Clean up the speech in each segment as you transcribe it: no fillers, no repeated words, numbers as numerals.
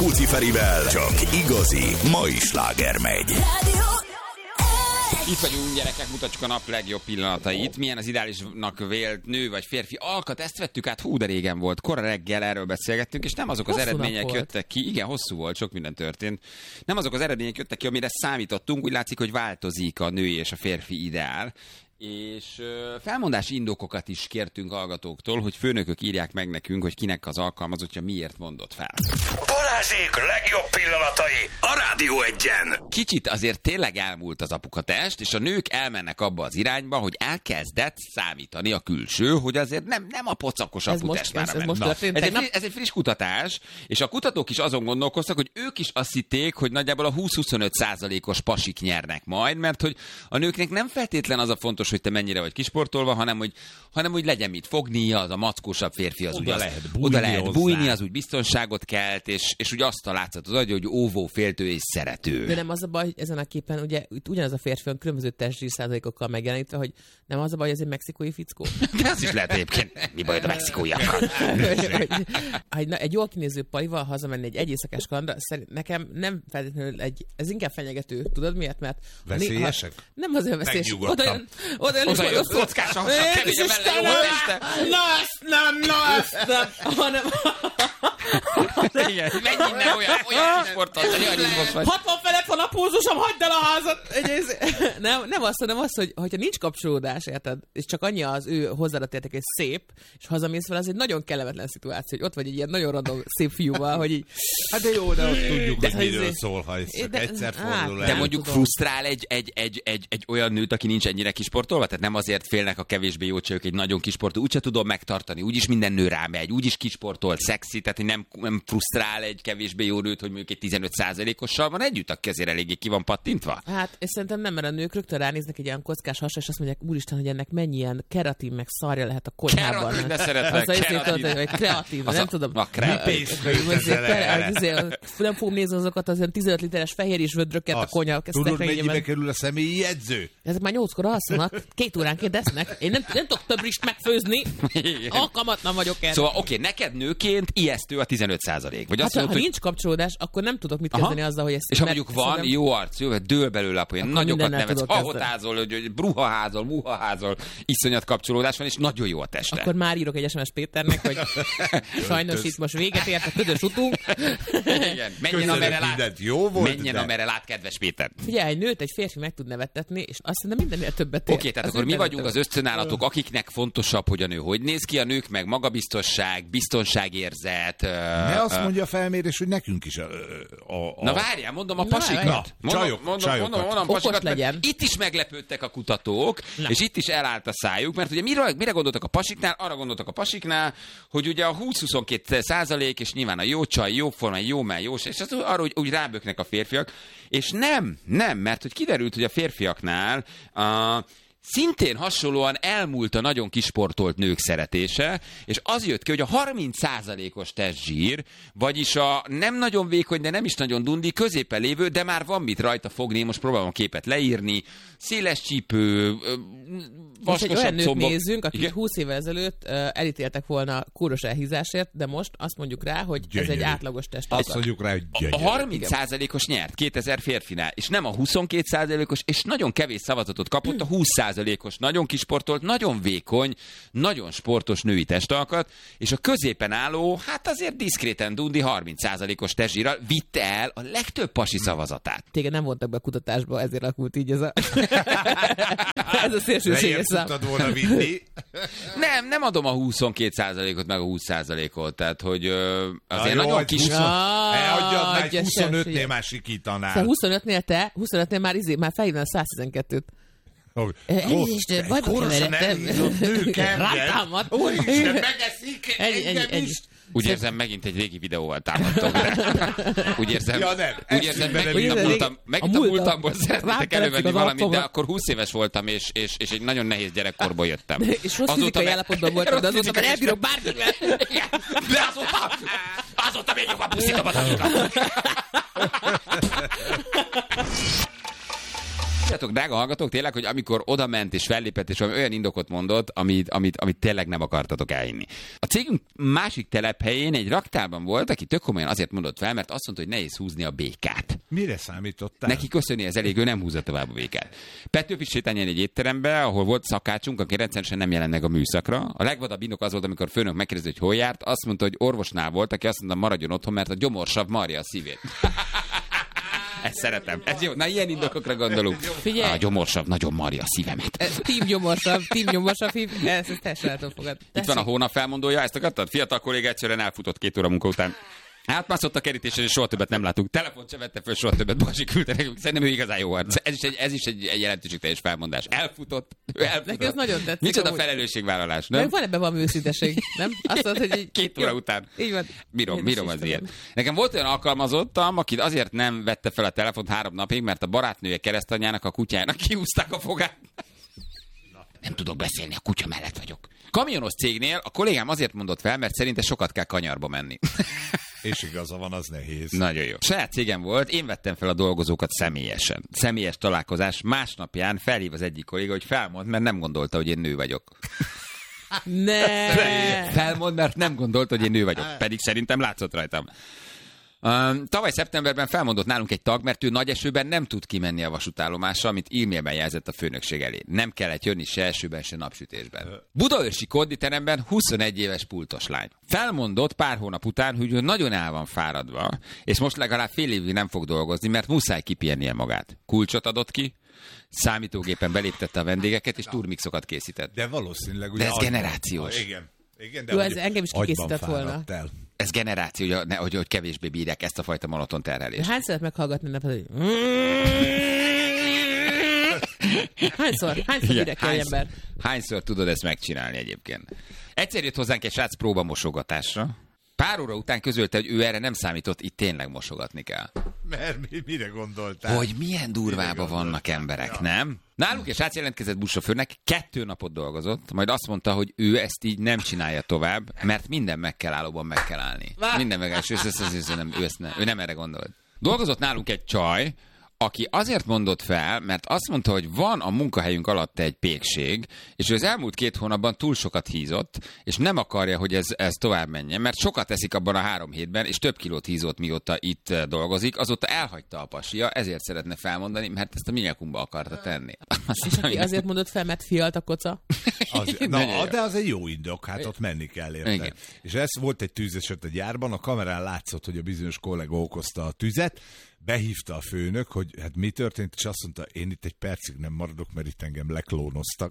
Puci Ferivel csak igazi mai sláger megy. Itt vagyunk, gyerekek, mutatjuk a nap legjobb pillanatait. Milyen az ideálisnak vélt nő vagy férfi alkat, ezt vettük át, hú, de régen volt. Kora reggel erről beszélgettünk, és nem azok az eredmények jöttek ki. Igen, hosszú volt, sok minden történt. Nem azok az eredmények jöttek ki, amire számítottunk. Úgy látszik, hogy változik a női és a férfi ideál. És felmondási indokokat is kértünk hallgatóktól, hogy főnökök írják meg nekünk, hogy kinek az alkalmazottja miért mondott fel. Balázsék legjobb pillanatai a Rádió Egyen. Kicsit azért tényleg elmúlt az apukatest, és a nők elmennek abba az irányba, hogy elkezdett számítani a külső, hogy azért nem a pocakos aputest már ez egy friss kutatás, és a kutatók is azon gondolkoztak, hogy ők is azt hitték, hogy nagyjából a 20-25%-os pasik nyernek majd, mert hogy a nőknek nem feltétlen az a fontos, hogy te mennyire vagy kisportolva, hanem hogy legyen mit fogni, az a mackósabb férfi az oda lehet bújni, az úgy biztonságot kelt, és úgy azt a látszatot adja, hogy óvó, féltő és szerető. De nem az a baj, hogy ezen a képen ugye ugyanaz a férfi van különböző testzsír százalékokkal megjelenítve, hogy nem az a baj, hogy ez egy mexikói fickó. De az is lehet egyébként. Mi baj a mexikóiakkal? Egy jól kinéző palival hazamenni egy éjszakás kalandra, nekem nem feltétlenül ez inkább fenyegető. Tudod miért? Mert veszélyesek? Nem azért veszélyes. Oda jön kockás a hasak, kevés vele, jó este! Na ezt nem! Hanem... Igen, menj innen olyan sportot, hogy olyan izmos vagy. 60 felett van a pulzusom, hagyd el a házat! Nem az, hanem az, hogyha nincs kapcsolódás, érted? És csak annyi az ő hozzáadott érték, és szép, és hazamész fel, az egy nagyon kellemetlen szituáció, hogy ott vagy egy ilyen nagyon random szép fiúval, hogy így... Hát de jó, de azt tudjuk, hogy miről szól, ha ez csak egyszer fordul el. De mondjuk frusztrál egy olyan nőt, aki nincs ennyire kisportolva? Tehát nem azért félnek a kevésbé jó csajok egy nagyon kisportoló, úgyse tudom megtartani, úgyis minden nő rámegy, úgyis kisportol, szexi, tehát hogy nem frusztrál egy kevésbé jó nőt, hogy mondjuk egy 15%-ossal van együtt, aki azért eléggé ki van pattintva? Hát, és szerintem nem, mert a nők rögtön ránéznek egy ilyen kockás hasra, és azt mondják, úristen, hogy ennek mennyi ilyen keratin meg szarja lehet a konyhában. Keratin, de szeretlek, kreatív, nem tudom. A kreatív. Nem fogom nézni azokat az 15 literes fehér és vödröket a konyha. Tudod, mennyibe kerül a személyi jegyző? Ezek már 8-kor alszanak, 2 óránként esznek. Én nem tudok több rist megfőzni. Alkalmatlan vagyok erre. Szóval oké, neked nőként ijesztő a 15%. Vagy azt mondod, ha nincs kapcsolódás, akkor nem tudok mit kezdeni azzal, hogy ezt... És ha mondjuk van jó arc, dől belőle a poén, nagyokat nevetsz, ahotázol, hogy bruhaházol, muhaházol, iszonyat kapcsolódás van, és nagyon jó a teste. Akkor már írok egy SMS Péternek, hogy sajnos itt most véget ért a ködös utunk. Igen, menjen amerre lát, kedves Péter. Figyelj, egy nőt egy férfi meg tud nevettetni, és azt hiszem mindennél többet ér. Oké, tehát akkor mi vagyunk az ösztönállatok, akiknek fontosabb, hogy a nő hogy néz ki, a nők meg magabiztosság, biztonságérzet. Ne azt mondja a felmérés, hogy nekünk is Na várjál, mondom a pasikat. Mondom pasikat, legyen. Itt is meglepődtek a kutatók, és itt is elállt a szájuk, mert ugye mire gondoltak a pasiknál? Arra gondoltak a pasiknál, hogy ugye a 20-22% és nyilván a jó csaj, jó forma, jó mell, jó, és az arra úgy ráböknek a férfiak, és nem, mert hogy kiderült, hogy a férfiaknál szintén hasonlóan elmúlt a nagyon kisportolt nők szeretése, és az jött ki, hogy a 30%-os testzsír, vagyis a nem nagyon vékony, de nem is nagyon dundi, középen lévő, de már van mit rajta fogni, most próbálom a képet leírni, széles csípő, vaskosabb combok. Olyan nőt nézzünk, akik 20 évvel ezelőtt elítéltek volna kóros elhízásért, de most azt mondjuk rá, hogy gyönyörű. Ez egy átlagos test. Azt mondjuk rá, hogy gyönyörű. A 30%-os nyert 2000 férfinál, és nem a 22%-os, és nagyon kevés szavazatot kapott a 20%-os, nagyon kisportolt, nagyon vékony, nagyon sportos női testalkat, és a középen álló, hát azért diszkréten dundi 30%-os testzsírral vitte el a legtöbb pasi szavazatát. Téged nem vontak be a kutatásba, ezért alakult így ez a szélsőséges szám. Tudtad volna vinni? Nem adom a 22%-ot, meg a 20%-ot, tehát hogy azért jó, nagyon kis... Elhagyjad már, 25-nél már sikítanál. 25-nél már felhívnál 112-t. Elnézést, bajba keveredtem. Rátámad. Úristen, megeszik engem is. Úgy érzem, megint egy régi videóval támadtam. Úgy érzem, megint a múltamból szeretnétek elővenni valamit, de akkor 20 éves voltam, és egy nagyon nehéz gyerekkorból jöttem. És rossz fizikai állapotban voltam, de azóta már elbírok bármivel. De azóta még jobban pusztítom az anyukat. Tudjátok, drága hallgatók, tényleg, hogy amikor oda ment és fellépett, és olyan indokot mondott, amit tényleg nem akartatok elhinni. A cégünk másik telephelyén egy raktárban volt, aki tök komolyan azért mondott fel, mert azt mondta, hogy nehéz húzni a békát. Mire számítottál? Neki köszönni ez elég, ő nem húzza tovább a békát. Petőfi sétányán egy étterembe, ahol volt szakácsunk, aki rendszeresen nem jelent meg a műszakra. A legvadabb indok az volt, amikor főnök megkérdezte, hogy hol járt, azt mondta, hogy orvosnál volt, aki azt mondta, maradjon otthon, mert a gyomorsav marja a szívét. Ezt szeretem. Ez jó. Na, ilyen indokokra gondolunk. Figyelj. A gyomorsav nagyon marja a szívemet. Team gyomorsav, ezt teljesen el tudom fogadni. Itt van a hónap felmondója, ezt akartad? Fiatal kolléga egyszerűen elfutott 2 óra munka után. Átmászott a kerítésen, és soha többet nem látunk. Telefont se vette föl, soha többet Balázsi küldte nekünk. Szerintem ő igazán jó arc. Ez is egy jelentőségteljes felmondás. Elfutott. Neki ez nagyon tetszik. Micsoda felelősségvállalás, nem? Van ebben valami őszinteség, nem? Azt mondod, hogy 2 óra után. Így van. Bírom az ilyen. Nekem volt olyan alkalmazottam, aki azért nem vette fel a telefont 3 napig, mert a barátnője keresztanyjának a kutyájának kihúzták a fogát. Nem tudok beszélni, a kutya mellett vagyok. Kamionos cégnél a kollégám azért mondott fel, mert szerinte sokat kell kanyarba menni. És igaza van, az nehéz. Nagyon jó. Saját cégem volt, én vettem fel a dolgozókat személyesen. Személyes találkozás, másnapján felhív az egyik kolléga, hogy felmond, mert nem gondolta, hogy én nő vagyok. Ne! Felmond, mert nem gondolta, hogy én nő vagyok. Pedig szerintem látszott rajtam. Tavaly szeptemberben felmondott nálunk egy tag, mert ő nagy esőben nem tud kimenni a vasútállomásra, amit e-mailben jelzett a főnökség elé. Nem kellett jönni se esőben, se napsütésben. Budaörsi konditeremben 21 éves pultos lány. Felmondott pár hónap után, hogy ő nagyon el van fáradva, és most legalább fél évig nem fog dolgozni, mert muszáj kipihennie magát. Kulcsot adott ki, számítógépen beléptette a vendégeket, és turmixokat készített. De valószínűleg... De ez generációs. Igen, de jó, ez engem is kikészített volna. Ez generáció, hogy kevésbé bírják ezt a fajta monoton terhelést. Hányszor meghallgatni hogy... Hányszor bírják egy ember? Hányszor tudod ezt megcsinálni egyébként? Egyszer jött hozzánk egy srác próbamosogatásra. Pár óra után közölte, hogy ő erre nem számított, itt tényleg mosogatni kell. Mert mire gondoltál? Hogy milyen durvában vannak emberek, nem? Nálunk egy srác jelentkezett buszsofőrnek, 2 napot dolgozott, majd azt mondta, hogy ő ezt így nem csinálja tovább, mert minden megkelállóban meg kell állni. Minden megállás, ő nem erre gondolt. Dolgozott nálunk egy csaj, aki azért mondott fel, mert azt mondta, hogy van a munkahelyünk alatt egy pékség, és ő az elmúlt 2 hónapban túl sokat hízott, és nem akarja, hogy ez tovább menjen, mert sokat eszik abban a 3 hétben, és több kilót hízott, mióta itt dolgozik, azóta elhagyta a pasia, ezért szeretne felmondani, mert ezt a minyakumba akarta tenni. És aki azért mondott fel, mert fialt a koca? De az egy jó indok, hát ott menni kell érte. Igen. És ez volt egy tűzeset a gyárban, a kamerán látszott, hogy a bizonyos kollega okozta a tüzet, behívta a főnök, hogy hát mi történt, és azt mondta, én itt egy percig nem maradok, mert itt engem leklónoztak.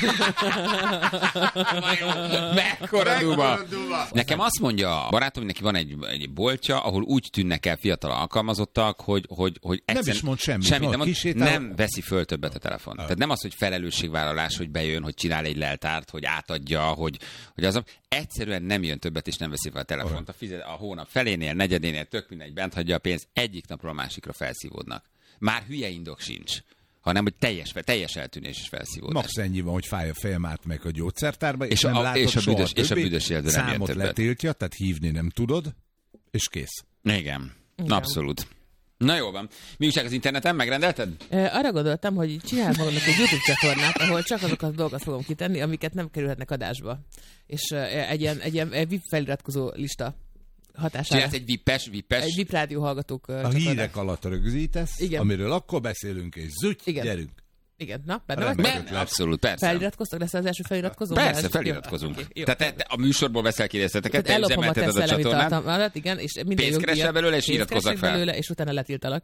Mekkora duba! Nekem azt mondja a barátom, hogy neki van egy boltja, ahol úgy tűnnek el fiatal alkalmazottak, hogy nem is mond semmit. Nem veszi föl többet a telefont. Tehát nem az, hogy felelősségvállalás, hogy bejön, hogy csinál egy leltárt, hogy átadja, hogy az egyszerűen nem jön többet, és nem veszi fel a telefont. A hónap felénél, negyedénél, tök mindegy, bent hagyja a pénzt, egyik napról a másikra felszívódnak. Már hülye indok sincs, hanem hogy teljes eltűnés és felszívódás. Max ennyi van, hogy fáj a fejem, átmegyek a gyógyszertárba, és nem látod soha és a büdös életben nem jön többet. Számot letiltja, tehát hívni nem tudod, és kész. Igen. Abszolút. Na jó van. Mi újság az interneten? Megrendelted? Arra gondoltam, hogy csinálj magadnak egy YouTube csatornát, ahol csak azokat a dolgokat fogom kitenni, amiket nem kerülhetnek adásba. És egy ilyen VIP feliratkozó lista hatására. Csinálsz egy VIP-es? Egy VIP rádió hallgatók a hírek alatt rögzítesz, igen. Amiről akkor beszélünk, és gyerünk. Igen, na, benne abszolút, persze. Feliratkoztak, lesz az első feliratkozó? Persze, feliratkozunk. Jó. Tehát te a műsorból veszel kérdezteteket, te üzemelteted a csatornát. Igen, és pénzt keresel belőle, és iratkozzak fel. Belőle, és utána letiltalak.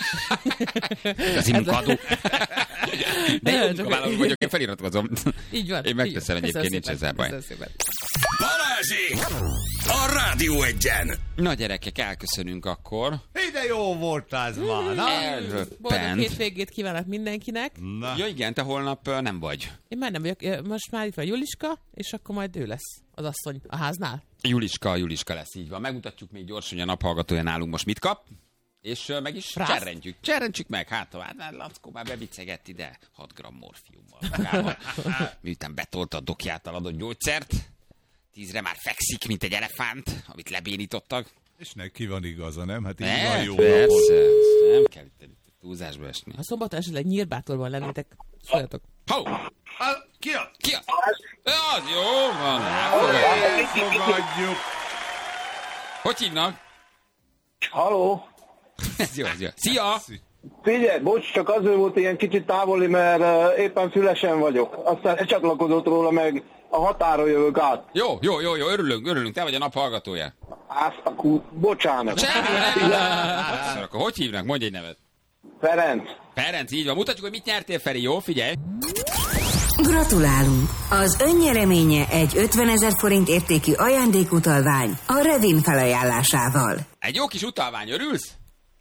Az munkadó. De jó munkavállaló vagyok, én feliratkozom. Így van. Én megteszem egyébként, nincs ezzel baj. Balázsék! A Rádió Egyen! Na gyerekek, elköszönünk akkor. De jó volt az már, na? Boldog hétvégét kívánok mindenkinek. Na. Ja igen, te holnap nem vagy. Én már nem vagyok. Most már itt van Juliska, és akkor majd ő lesz az asszony a háznál. Juliska lesz, így van. Megmutatjuk még gyorsan, hogy a naphallgatója nálunk most mit kap. És meg is cserrentjük meg. Hát Lackó már bevicegett ide 6 g morfiummal. Miután betolta a dokjától adott gyógyszert, 10-re már fekszik, mint egy elefánt, amit lebénítottak. És neki van igaza, nem? Hát így van jó. Persze, nem kell itt Túlzásba esni. Ha szombaton esetleg Nyírbátorban lennétek, szóljatok. Ki az? Ki az? Az jó van. Fogadjuk. Hogy hívnak? Halló? Ez jó. Szia! Figyelj, bocs, csak azért volt ilyen kicsit távoli, mert éppen Fülesen vagyok. Aztán csatlakozott róla meg a határon jövök át. Jó, örülünk, te vagy a nap hallgatója. Akkor bocsánat. Semmi, akkor hogy hívnak? Mondj egy nevet. Ferenc, így van. Mutatjuk, hogy mit nyertél, Feri, jó? Figyelj! Gratulálunk! Az önnyereménye egy 50 000 forint értékű ajándékutalvány a Revin felajánlásával. Egy jó kis utalvány, örülsz?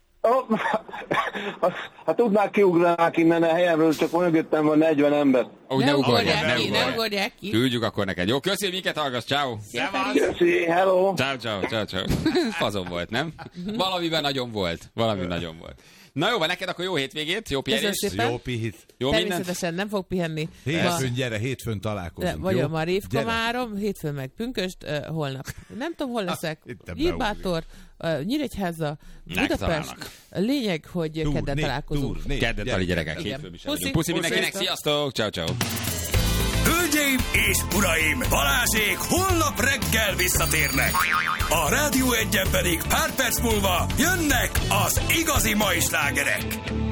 Ha tudnák, kiugranák innen a helyemről, csak mögöttem van 40 ember. Ne ugorják ki. Küldjük akkor neked. Jó, köszönjük, minket hallgass, ciao. Köszi, hello. Ciao. Fazon volt, nem? Valamiben nagyon volt. Na jó, van neked akkor jó hétvégét, jó pihenést. Jó pihit. Jó természetesen nem fog pihenni. Hétfőn találkozunk. Vagyok ma Révkomárom, hétfőn meg Pünköst, holnap. Nem tudom, hol leszek. Nyírbátor, Nyíregyháza, Budapest. A lényeg, hogy kedden találkozunk. Kedden tali gyerekek, hétfőn is vagyunk. Puszi mindenkinek, sziasztok, ciao. Hölgyeim és uraim, Balázsék holnap reggel visszatérnek. A Rádió 1-en pedig pár perc múlva jönnek az igazi mai slágerek.